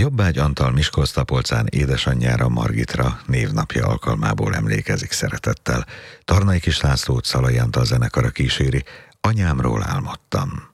Jobbágy Antal Miskolctapolcán édesanyjára, Margitra névnapja alkalmából emlékezik szeretettel. Tarnay Kis Lászlót Szalai Antal zenekara kíséri, Anyámról álmodtam.